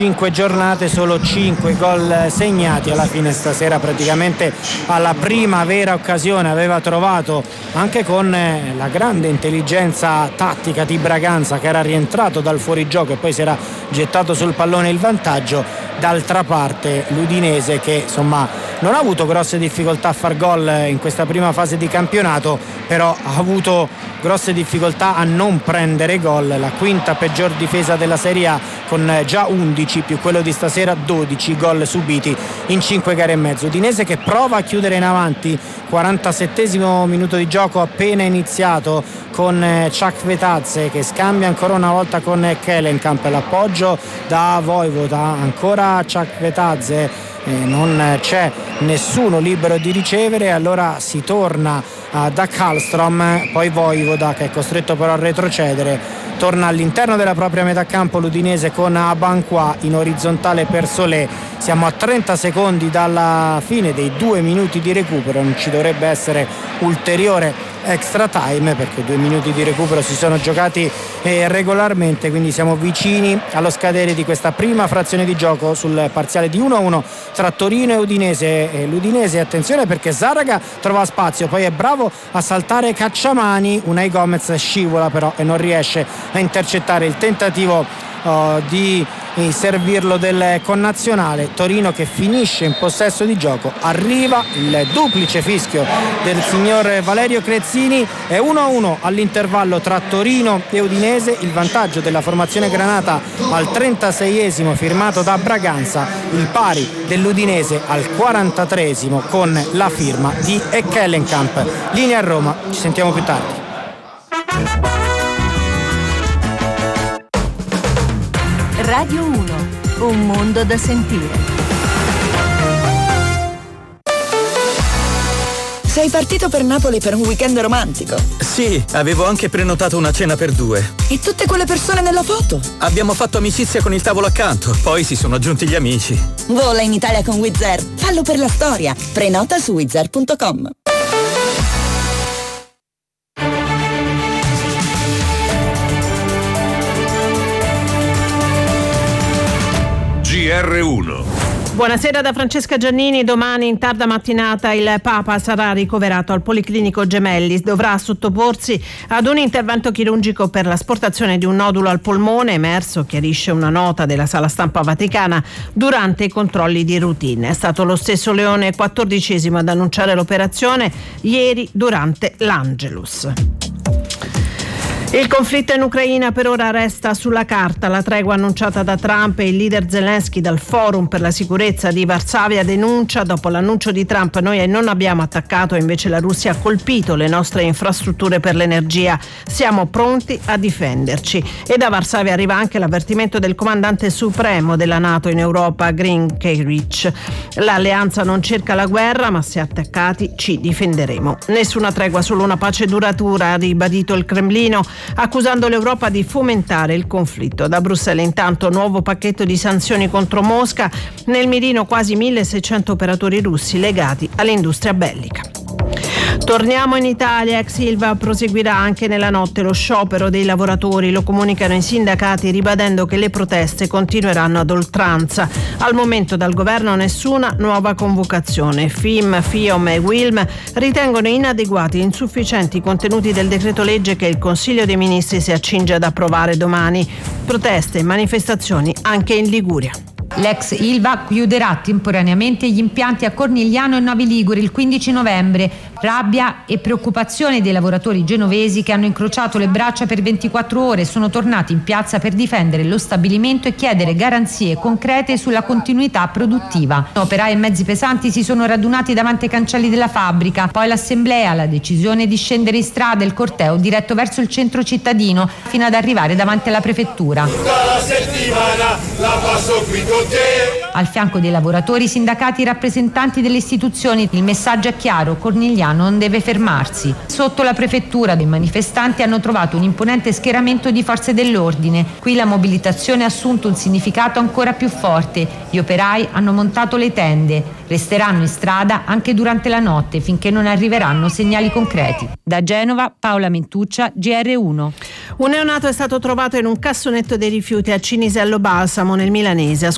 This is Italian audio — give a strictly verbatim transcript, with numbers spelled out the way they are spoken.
cinque giornate solo cinque gol segnati. Alla fine stasera praticamente alla prima vera occasione aveva trovato, anche con la grande intelligenza tattica di Braganza, che era rientrato dal fuorigioco e poi si era gettato sul pallone il vantaggio. D'altra parte l'Udinese, che insomma non ha avuto grosse difficoltà a far gol in questa prima fase di campionato, però ha avuto grosse difficoltà a non prendere gol. La quinta peggior difesa della Serie A, con già undici più quello di stasera, dodici gol subiti in cinque gare e mezzo. Udinese che prova a chiudere in avanti, quarantasettesimo minuto di gioco appena iniziato, con Chakvetadze che scambia ancora una volta con Kellenkamp, l'appoggio da Vojvoda, ancora Chakvetadze, eh, non c'è nessuno libero di ricevere, allora si torna uh, da Karlstrom, poi Vojvoda che è costretto però a retrocedere, torna all'interno della propria metà campo l'Udinese con Abanqua in orizzontale per Solé. Siamo a trenta secondi dalla fine dei due minuti di recupero, non ci dovrebbe essere ulteriore extra time perché due minuti di recupero si sono giocati eh, regolarmente, quindi siamo vicini allo scadere di questa prima frazione di gioco sul parziale di uno a uno tra Torino e Udinese. E l'Udinese, attenzione perché Zaraga trova spazio, poi è bravo a saltare Cacciamani, Unai Gomez scivola però e non riesce a intercettare il tentativo uh, di servirlo del connazionale. Torino che finisce in possesso di gioco, arriva il duplice fischio del signor Valerio Crezzini, è uno a uno all'intervallo tra Torino e Udinese, il vantaggio della formazione granata al trentaseiesimo firmato da Braganza, il pari dell'Udinese al quarantatreesimo con la firma di Kellenkamp. Linea a Roma, ci sentiamo più tardi. Radio uno, un mondo da sentire. Sei partito per Napoli per un weekend romantico? Sì, avevo anche prenotato una cena per due. E tutte quelle persone nella foto? Abbiamo fatto amicizia con il tavolo accanto, poi si sono aggiunti gli amici. Vola in Italia con Wizz Air, fallo per la storia. Prenota su wizz air punto com. G R uno. Buonasera da Francesca Giannini. Domani in tarda mattinata il Papa sarà ricoverato al Policlinico Gemelli. Dovrà sottoporsi ad un intervento chirurgico per l'asportazione di un nodulo al polmone emerso, chiarisce una nota della Sala Stampa Vaticana, durante i controlli di routine. È stato lo stesso Leone quattordicesimo ad annunciare l'operazione ieri durante l'Angelus. Il conflitto in Ucraina per ora resta sulla carta. La tregua annunciata da Trump e il leader Zelensky dal Forum per la sicurezza di Varsavia denuncia: dopo l'annuncio di Trump noi non abbiamo attaccato, invece la Russia ha colpito le nostre infrastrutture per l'energia. Siamo pronti a difenderci. E da Varsavia arriva anche l'avvertimento del comandante supremo della NATO in Europa, Grinkevic. L'alleanza non cerca la guerra, ma se attaccati ci difenderemo. Nessuna tregua, solo una pace duratura, ha ribadito il Cremlino, accusando l'Europa di fomentare il conflitto. Da Bruxelles intanto nuovo pacchetto di sanzioni contro Mosca, nel mirino quasi milleseicento operatori russi legati all'industria bellica. Torniamo in Italia. Ex Ilva proseguirà anche nella notte lo sciopero dei lavoratori, lo comunicano i sindacati ribadendo che le proteste continueranno ad oltranza. Al momento dal governo nessuna nuova convocazione. F I M, FIOM e Wilm ritengono inadeguati e insufficienti i contenuti del decreto legge che il Consiglio dei Ministri si accinge ad approvare domani. Proteste e manifestazioni anche in Liguria. L'ex Ilva chiuderà temporaneamente gli impianti a Cornigliano e Novi Ligure il quindici novembre. Rabbia e preoccupazione dei lavoratori genovesi che hanno incrociato le braccia per ventiquattro ore e sono tornati in piazza per difendere lo stabilimento e chiedere garanzie concrete sulla continuità produttiva. Operai e mezzi pesanti si sono radunati davanti ai cancelli della fabbrica, poi l'assemblea, la decisione di scendere in strada, il corteo diretto verso il centro cittadino fino ad arrivare davanti alla prefettura. Tutta la settimana la passo qui con te. Al fianco dei lavoratori, i sindacati e i rappresentanti delle istituzioni. Il messaggio è chiaro: Cornigliano non deve fermarsi. Sotto la prefettura dei manifestanti hanno trovato un imponente schieramento di forze dell'ordine. Qui la mobilitazione ha assunto un significato ancora più forte. Gli operai hanno montato le tende, resteranno in strada anche durante la notte finché non arriveranno segnali concreti. Da Genova, Paola Mentuccia, G R uno. Un neonato è stato trovato in un cassonetto dei rifiuti a Cinisello Balsamo nel Milanese.